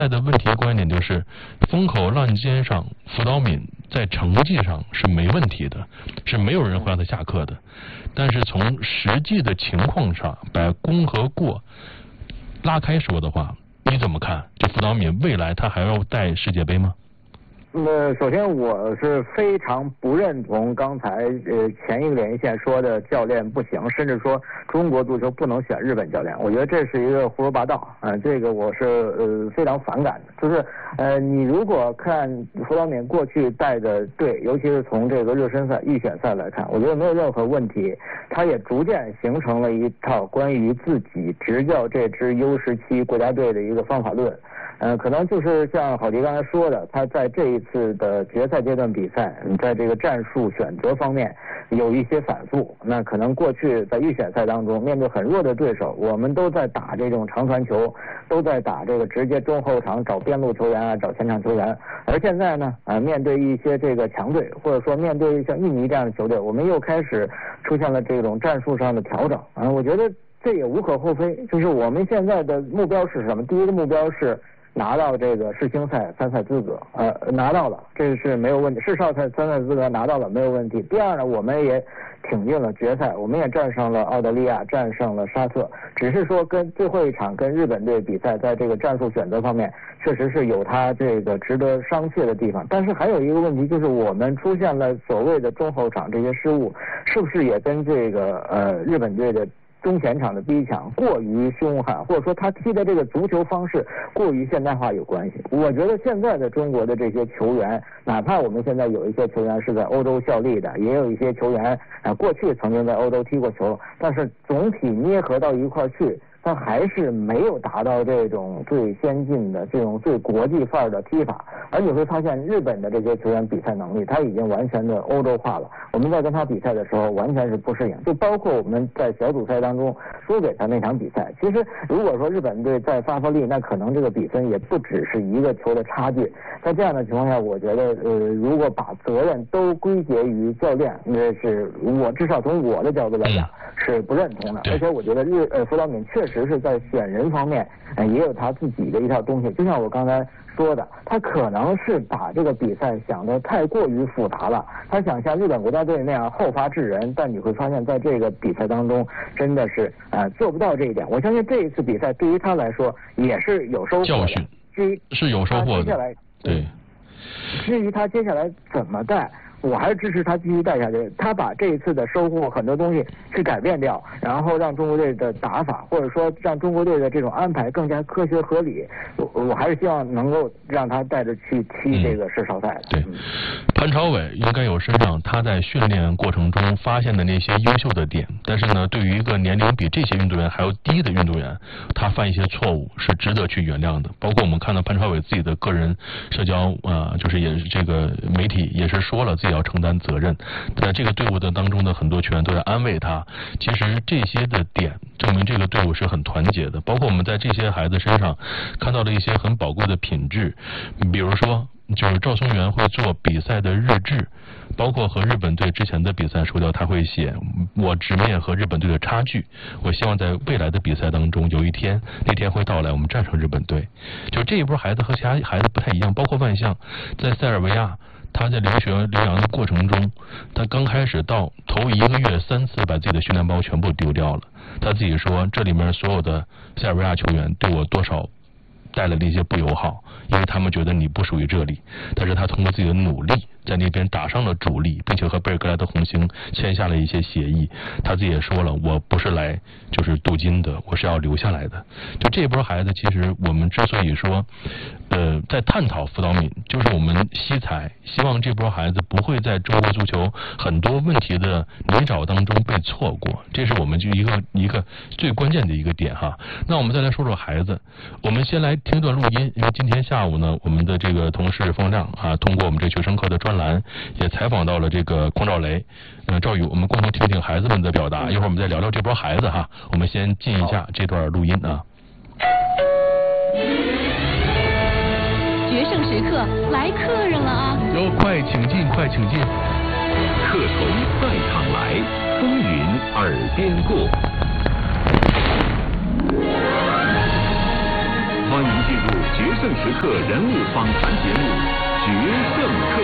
的问题关键点就是，风口浪尖上，辅导敏在成绩上是没问题的，是没有人会让他下课的。但是从实际的情况上，把功和过拉开说的话，你怎么看？就辅导敏未来他还要带世界杯吗？ 首先我是非常不认同刚才前一个连线说的教练不行，甚至说中国足球不能选日本教练，我觉得这是一个胡说八道这个我是非常反感的。就是你如果看辅导敏过去带的队，尤其是从这个热身赛、预选赛来看，我觉得没有任何问题，他也逐渐形成了一套关于自己执教这支 U17国家队的一个方法论。可能就是像郝迪刚才说的，他在这一次的决赛阶段比赛，在这个战术选择方面有一些反复。那可能过去在预选赛当中，面对很弱的对手，我们都在打这种长传球，都在打这个直接中后场找边路球员啊，找前场球员。而现在呢，面对一些这个强队，或者说面对像印尼这样的球队，我们又开始出现了这种战术上的调整。我觉得这也无可厚非。就是我们现在的目标是什么？第一个目标是拿到这个世青赛参赛资格，拿到了，这是没有问题。世少赛参赛资格拿到了，没有问题。第二呢，我们也挺进了决赛，我们也战胜了澳大利亚，战胜了沙特。只是说跟最后一场跟日本队比赛，在这个战术选择方面，确实是有他这个值得商榷的地方。但是还有一个问题，就是我们出现了所谓的中后场这些失误，是不是也跟这个日本队的中前场的逼抢过于凶悍，或者说他踢的这个足球方式过于现代化有关系。我觉得现在的中国的这些球员，哪怕我们现在有一些球员是在欧洲效力的，也有一些球员过去曾经在欧洲踢过球，但是总体捏合到一块去，但还是没有达到这种最先进的、这种最国际范儿的踢法。而你会发现，日本的这些球员比赛能力，他已经完全的欧洲化了。我们在跟他比赛的时候，完全是不适应。就包括我们在小组赛当中输给他那场比赛，其实如果说日本队再发力，那可能这个比分也不只是一个球的差距。在这样的情况下，我觉得如果把责任都归结于教练，那是我至少从我的角度来讲是不认同的。而且我觉得辅导敏确实是在选人方面也有他自己的一套东西。就像我刚才说的，他可能是把这个比赛想得太过于复杂了，他想像日本国家队那样后发制人，但你会发现在这个比赛当中真的是做不到这一点。我相信这一次比赛对于他来说也是有收获的， 教训是有收获的。 接下来对， 至于他接下来怎么带，我还是支持他继续带下去。他把这一次的收获很多东西去改变掉，然后让中国队的打法，或者说让中国队的这种安排更加科学合理。我还是希望能够让他带着去踢这个世少赛的。 对，潘超伟应该有身上他在训练过程中发现的那些优秀的点，但是呢，对于一个年龄比这些运动员还要低的运动员，他犯一些错误是值得去原谅的。包括我们看到潘超伟自己的个人社交就是也是这个媒体也是说了自己要承担责任，在这个队伍的当中的很多球员都在安慰他。其实这些的点证明这个队伍是很团结的，包括我们在这些孩子身上看到了一些很宝贵的品质，比如说就是赵松元会做比赛的日志，包括和日本队之前的比赛说到他会写我直面和日本队的差距，我希望在未来的比赛当中有一天那天会到来，我们战胜日本队。就这一波孩子和其他孩子不太一样，包括万象在塞尔维亚，他在留洋的过程中，他刚开始到头1个月3次把自己的训练包全部丢掉了。他自己说，这里面所有的塞尔维亚球员对我多少带来了一些不友好，因为他们觉得你不属于这里。但是他通过自己的努力在那边打上了主力，并且和贝尔格莱德红星签下了一些协议。他自己也说了，我不是来就是镀金的，我是要留下来的。就这波孩子，其实我们之所以说在探讨辅导敏，就是我们惜才，希望这波孩子不会在中国足球很多问题的泥沼当中被错过，这是我们就一个最关键的一个点哈。那我们再来说说孩子，我们先来听段录音，因为今天下午呢，我们的这个同事冯亮通过我们这学生课的专栏也采访到了这个匡兆雷，赵宇，我们共同听听孩子们的表达，一会儿我们再聊聊这波孩子哈。我们先进一下这段录音啊。 决胜时刻来客人了啊！ 快请进，快请进。 客从赛场来，风云耳边过。欢迎进入决胜时刻人物访谈节目《决胜客》。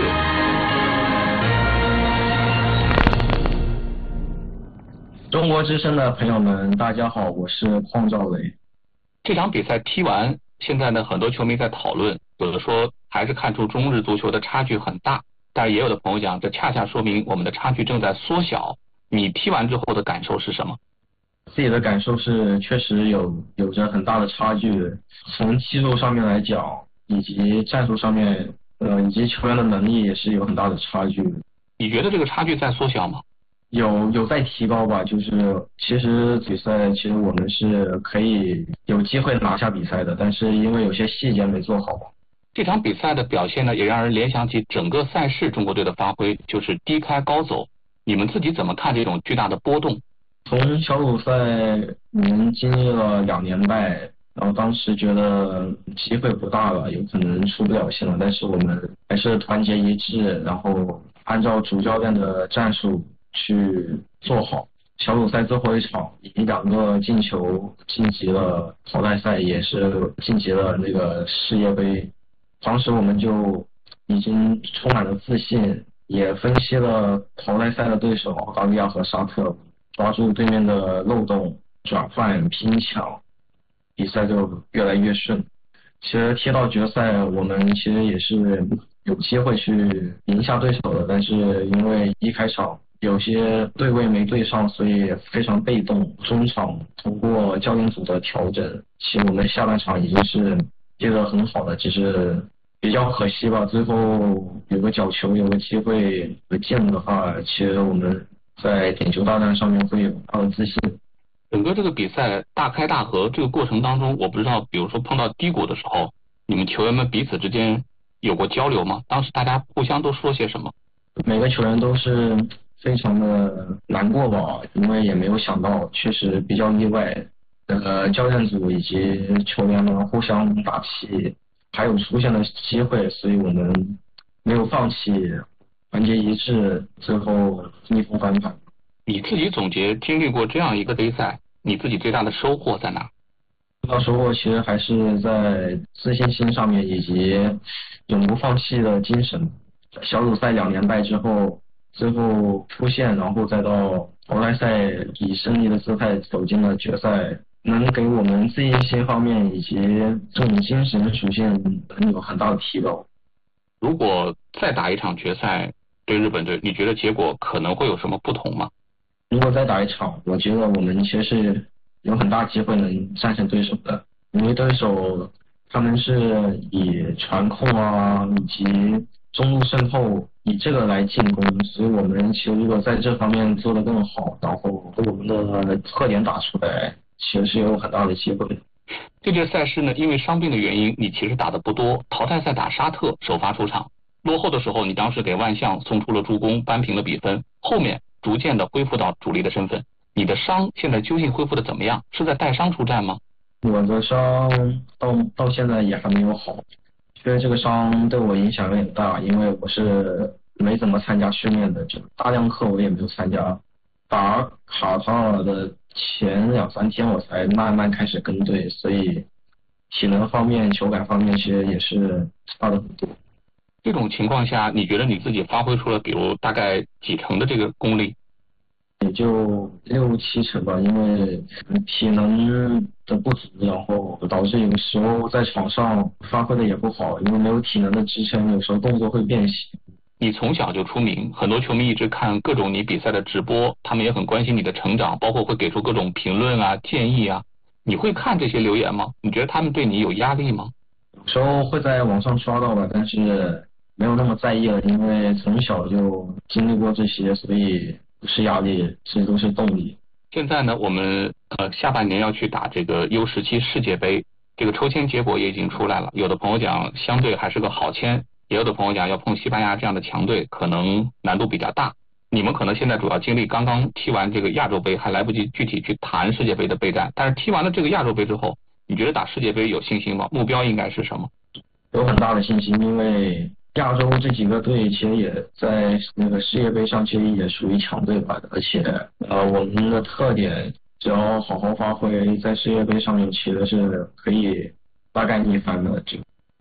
中国之声的朋友们，大家好，我是邝兆磊。 这场比赛踢完，现在呢，很多球迷在讨论，有的说还是看出中日足球的差距很大，但也有的朋友讲，这恰恰说明我们的差距正在缩小。你踢完之后的感受是什么？ 自己的感受是，确实有着很大的差距。从技术上面来讲，以及战术上面，以及球员的能力也是有很大的差距。 你觉得这个差距在缩小吗？ 有在提高吧，就是其实比赛其实我们是可以有机会拿下比赛的，但是因为有些细节没做好。 这场比赛的表现呢，也让人联想起整个赛事中国队的发挥，就是低开高走。你们自己怎么看这种巨大的波动？ 从小组赛我们经历了2连败，然后当时觉得机会不大了，有可能出不了线了，但是我们还是团结一致，然后按照主教练的战术去做好。小组赛最后一场以2个进球晋级了淘汰赛，也是晋级了那个世界杯。当时我们就已经充满了自信，也分析了淘汰赛的对手澳大利亚和沙特，抓住对面的漏洞，转换拼抢，比赛就越来越顺。其实踢到决赛，我们其实也是有机会去赢下对手的，但是因为一开场有些对位没对上，所以非常被动。中场通过教练组的调整，其实我们下半场已经是踢得很好的，只是比较可惜吧。最后有个角球，有个机会进的话，其实我们在点球大战上面会有大的自信。 整个这个比赛大开大合这个过程当中，我不知道，比如说碰到低谷的时候，你们球员们彼此之间有过交流吗？当时大家互相都说些什么？ 每个球员都是非常的难过吧，因为也没有想到，确实比较意外。教练组以及球员们互相打气，还有出现的机会，所以我们没有放弃，团结一致，最后逆风翻盘。 你自己总结经历过这样一个杯赛，你自己最大的收获在哪？ 最大收获其实还是在自信心上面，以及永不放弃的精神。小组赛2连败之后，最后出线，然后再到淘汰赛以胜利的姿态走进了决赛，能给我们自信心方面以及这种精神属性能有很大的提高。 如果再打一场决赛对日本队，你觉得结果可能会有什么不同吗？ 如果再打一场，我觉得我们其实是有很大机会能战胜对手的，因为对手他们是以传控啊以及中路渗透以这个来进攻，所以我们其实如果在这方面做得更好，然后把我们的特点打出来，其实是有很大的机会的。 这届赛事呢，因为伤病的原因，你其实打得不多。淘汰赛打沙特首发出场，落后的时候，你当时给万象送出了助攻，扳平了比分。后面逐渐的恢复到主力的身份。你的伤现在究竟恢复的怎么样？是在带伤出战吗？ 我的伤到现在也还没有好，因为这个伤对我影响有点大，因为我是没怎么参加训练的，就大量课我也没有参加。打卡塔尔的前2-3天我才慢慢开始跟队，所以体能方面、球感方面其实也是差了很多。 这种情况下，你觉得你自己发挥出了比如大概几成的这个功力？ 也就6-7成吧，因为体能的不足，然后导致有时候在场上发挥的也不好，因为没有体能的支撑，有时候动作会变形。 你从小就出名，很多球迷一直看各种你比赛的直播，他们也很关心你的成长，包括会给出各种评论啊、建议啊。你会看这些留言吗？你觉得他们对你有压力吗？ 有时候会在网上刷到吧，但是没有那么在意了，因为从小就经历过这些，所以不是压力，这都是动力。 现在呢，我们下半年要去打这个 U17 世界杯，这个抽签结果也已经出来了。有的朋友讲相对还是个好签，也有的朋友讲要碰西班牙这样的强队，可能难度比较大。你们可能现在主要精力刚刚踢完这个亚洲杯，还来不及具体去谈世界杯的备战。但是踢完了这个亚洲杯之后，你觉得打世界杯有信心吗？目标应该是什么？ 有很大的信心，因为亚洲这几个队其实也在那个世界杯上其实也属于强队吧，而且我们的特点只要好好发挥，在世界杯上面其实是可以大概逆反的。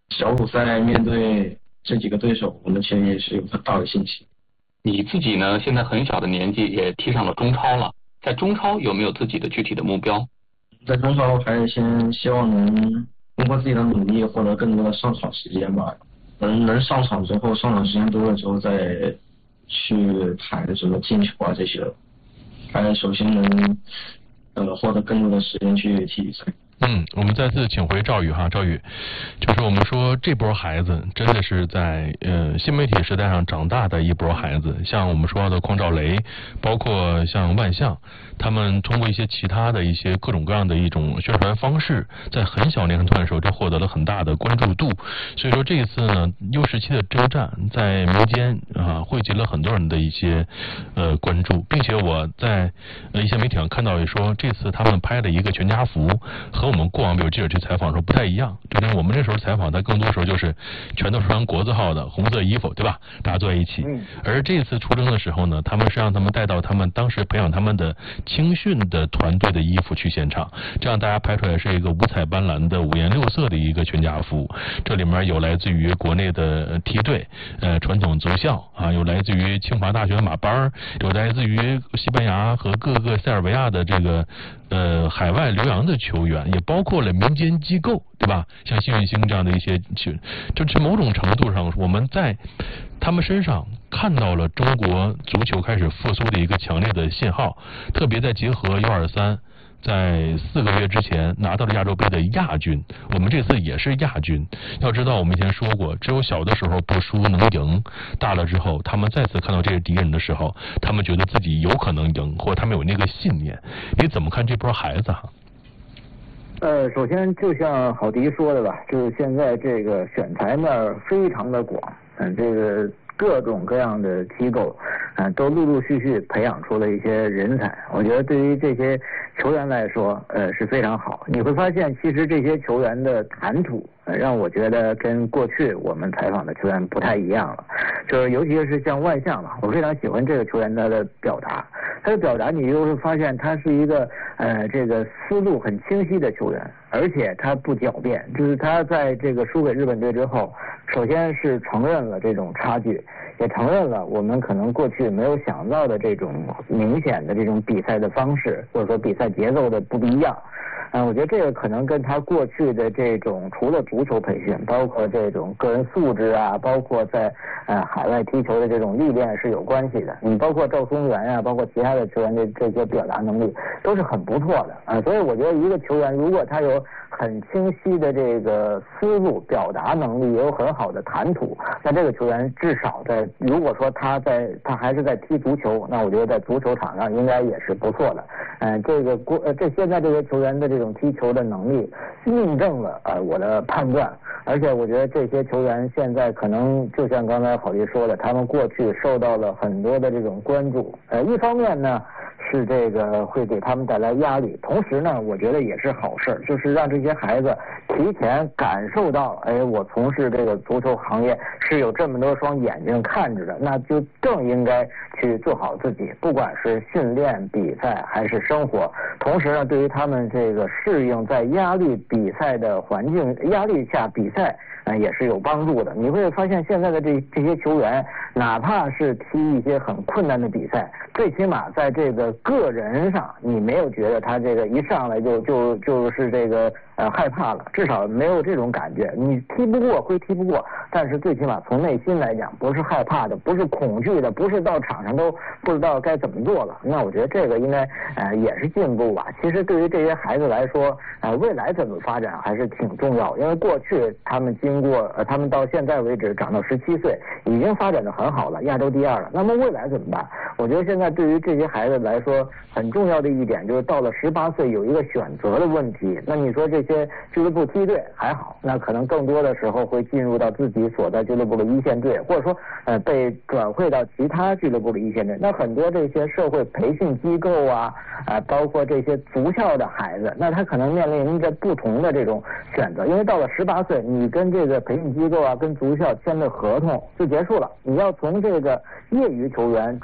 小组赛面对这几个对手，我们其实也是有很大的信心。 你自己呢，现在很小的年纪也踢上了中超了，在中超有没有自己的具体的目标？ 在中超还是先希望能通过自己的努力获得更多的上场时间吧。能上场之后，上场时间多了之后再去谈什么进球啊这些，还是首先能获得更多的时间去踢比赛。 我们再次请回赵宇哈，赵宇，就是我们说这波孩子真的是在新媒体时代上长大的一波孩子，像我们说的匡兆雷，包括像万象，他们通过一些其他的一些各种各样的一种宣传方式，在很小年龄段的时候就获得了很大的关注度。所以说这一次呢，U17的征战在民间汇集了很多人的一些关注，并且我在一些媒体上看到也说，这次他们拍了一个全家福，和我们过往比如记者去采访的时候不太一样，就跟我们那时候采访，它更多时候就是全都是穿国字号的红色衣服，对吧？大家坐在一起。而这次出征的时候呢，他们是让他们带到他们当时培养他们的青训的团队的衣服去现场，这样大家拍出来是一个五彩斑斓的五颜六色的一个全家福。这里面有来自于国内的梯队、传统足校啊，有来自于清华大学马班，有来自于西班牙和各个塞尔维亚的这个海外留洋的球员，也包括了民间机构，对吧？像幸运星这样的一些，就是某种程度上，我们在他们身上看到了中国足球开始复苏的一个强烈的信号，特别在结合U23。在4个月之前拿到了亚洲杯的亚军，我们这次也是亚军。要知道我们以前说过，只有小的时候不输能赢，大了之后他们再次看到这些敌人的时候，他们觉得自己有可能赢，或者他们有那个信念。你怎么看这波孩子首先就像郝迪说的吧，就是现在这个选材面非常的广，这个各种各样的机构都陆陆续续培养出了一些人才。我觉得对于这些球员来说是非常好。你会发现其实这些球员的谈吐让我觉得跟过去我们采访的球员不太一样了，就是尤其是像万象嘛，我非常喜欢这个球员他的表达。他的表达你就会发现他是一个这个思路很清晰的球员，而且他不狡辩，就是他在这个输给日本队之后，首先是承认了这种差距，也承认了我们可能过去没有想到的这种明显的这种比赛的方式，或者说比赛节奏的不一样。我觉得这个可能跟他过去的这种除了足球培训，包括这种个人素质啊，包括在海外踢球的这种历练是有关系的。你包括赵松元啊，包括其他的球员的这些表达能力都是很不错的所以我觉得一个球员如果他有很清晰的这个思路、表达能力，也有很好的谈吐，那这个球员至少在如果说他还是在踢足球，那我觉得在足球场上应该也是不错的。这现在这些球员的这种踢球的能力印证了我的判断，而且我觉得这些球员现在可能就像刚才郝迪说的，他们过去受到了很多的这种关注，一方面呢是这个会给他们带来压力，同时呢我觉得也是好事，就是让这些孩子提前感受到我从事这个足球行业是有这么多双眼睛看着的，那就更应该去做好自己，不管是训练、比赛还是生活。同时呢，对于他们这个适应在压力比赛的环境、压力下比赛也是有帮助的。你会发现现在的这些球员，哪怕是踢一些很困难的比赛，最起码在这个个人上，你没有觉得他这个一上来就是这个害怕了，至少没有这种感觉。你踢不过会踢不过，但是最起码从内心来讲，不是害怕的，不是恐惧的，不是到场上都不知道该怎么做了。那我觉得这个应该也是进步吧。其实对于这些孩子来说，未来怎么发展还是挺重要，因为过去他们他们到现在为止长到17岁，已经发展得很好了，亚洲第2了。那么未来怎么办？我觉得现在对于这些孩子来说，很重要的一点就是到了18岁有一个选择的问题。那你说这些俱乐部梯队还好，那可能更多的时候会进入到自己所在俱乐部的一线队，或者说被转会到其他俱乐部的一线队。那很多这些社会培训机构包括这些足校的孩子，那他可能面临着不同的这种选择，因为到了18岁，你跟这个培训机构跟足校签的合同就结束了，你要从这个业余球员转成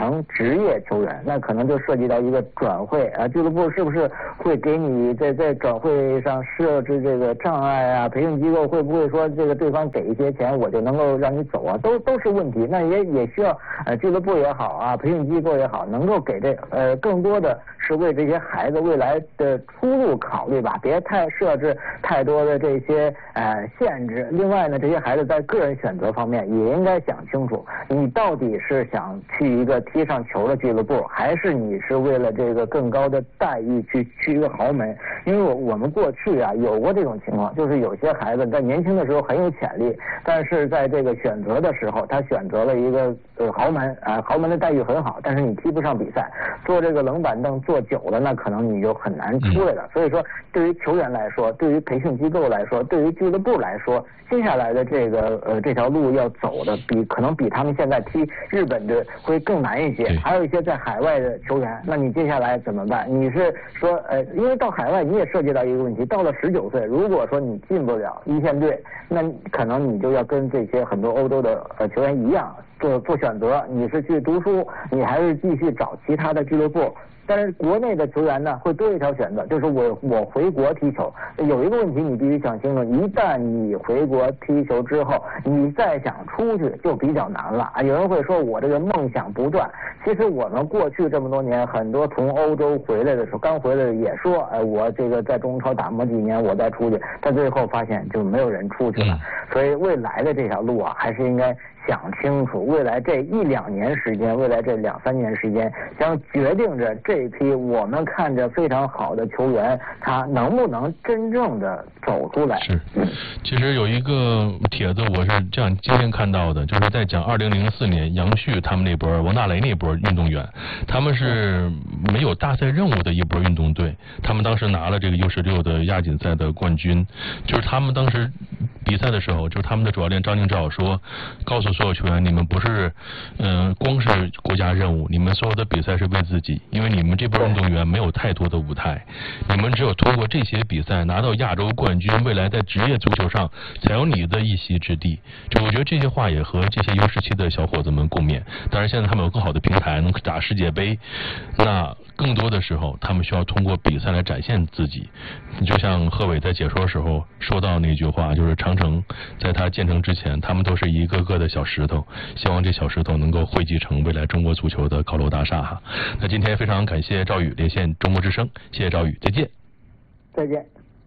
成职业球员，那可能就涉及到一个转会啊，俱乐部是不是会给你在转会上设置这个障碍啊？培训机构会不会说这个对方给一些钱我就能够让你走啊？都是问题。那也需要俱乐部也好啊，培训机构也好，能够给更多的是为这些孩子未来的出路考虑吧，别设置太多的这些限制。另外呢，这些孩子在个人选择方面也应该想清楚，你到底是想去一个踢上球的俱乐部，还是你是为了这个更高的待遇去一个豪门？因为我们过去啊有过这种情况，就是有些孩子在年轻的时候很有潜力，但是在这个选择的时候，他选择了一个豪门啊，豪门的待遇很好，但是你踢不上比赛，坐这个冷板凳坐久了，那可能你就很难出来了。所以说，对于球员来说，对于培训机构来说，对于俱乐部来说，接下来的这条路要走的可能比他们现在踢日本的会更难一些。还有一些在海外的球员，那你接下来怎么办？你是说因为到海外你也涉及到一个问题，到了19岁，如果说你进不了一线队，那可能你就要跟这些很多欧洲的球员一样做选择，你是去读书，你还是继续找其他的俱乐部。但是国内的球员呢，会多一条选择，就是我回国踢球。有一个问题你必须想清楚，一旦你回国踢球之后，你再想出去就比较难了啊。有人会说我这个梦想不断，其实我们过去这么多年，很多从欧洲回来的时候，刚回来的也说，我这个在中超打磨几年，我再出去，但最后发现就没有人出去了。所以未来的这条路啊，还是应该想清楚，未来这1-2年时间，未来这2-3年时间，将决定着这批我们看着非常好的球员，他能不能真正的走出来。 是，其实有一个帖子我是这样今天看到的，就是在讲2004年杨旭他们那波王大雷那波运动员，他们是没有大赛任务的一波运动队，他们当时拿了这个U16的亚锦赛的冠军，就是他们当时比赛的时候，就是他们的主教练张宁照说，告诉所有球员，你们不是光是国家任务，你们所有的比赛是为自己，因为你们这波运动员没有太多的舞台，你们只有通过这些比赛拿到亚洲冠军，未来在职业足球上才有你的一席之地。就我觉得这些话也和这些U17的小伙子们共勉。当然现在他们有更好的平台能打世界杯，那更多的时候他们需要通过比赛来展现自己。就像贺炜在解说的时候说到那句话，就是长城在它建成之前，他们都是一个个的小石头，希望这小石头能够汇集成未来中国足球的高楼大厦哈。那今天非常感谢赵宇连线中国之声，谢谢赵宇，再见。 再见。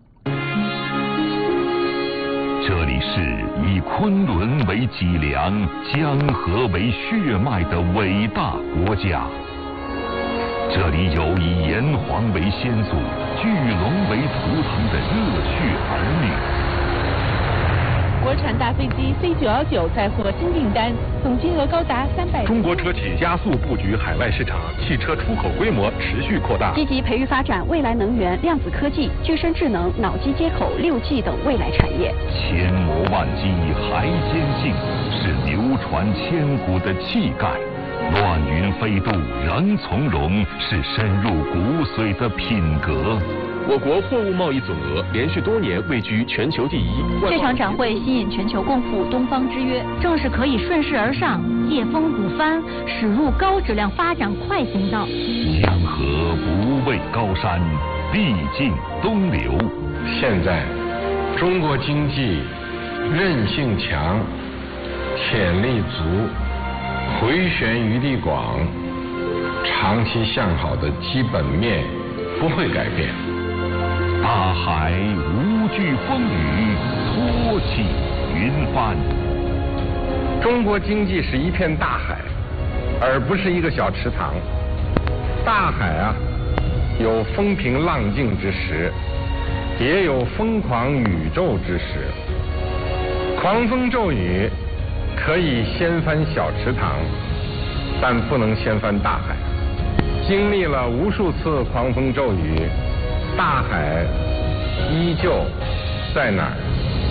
这里是以昆仑为脊梁、江河为血脉的伟大国家。这里有以炎黄为先祖、巨龙为图腾的热血儿女。 国产大飞机 C919再获新订单，总金额高达300。 中国车企加速布局海外市场，汽车出口规模持续扩大， 积极培育发展未来能源、量子科技、具身智能、脑机接口、6G 等未来产业。 千磨万击还坚信，是流传千古的气概。乱云飞渡仍从容，是深入骨髓的品格。 我国货物贸易总额连续多年位居全球第一。 这场展会吸引全球共赴东方之约，正是可以顺势而上、借风补帆，驶入高质量发展快行道。 江河不畏高山，必尽东流。 现在，中国经济韧性强，潜力足，回旋余地广，长期向好的基本面不会改变。 大海无惧风雨，托起云帆。 中国经济是一片大海，而不是一个小池塘。大海啊，有风平浪静之时，也有疯狂宇宙之时。狂风骤雨可以掀翻小池塘，但不能掀翻大海。经历了无数次狂风骤雨，大海依旧在哪儿？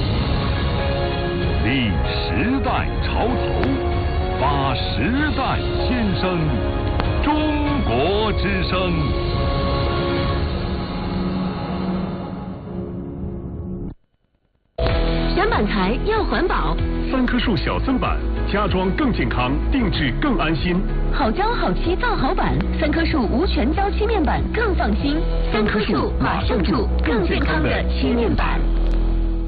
立时代潮头，发时代先声，中国之声。 选板材要环保， 3棵树小森板家装更健康，定制更安心。 好胶好漆造好板，3棵树无全胶漆面板更放心。3棵树马上住更健康的漆面板。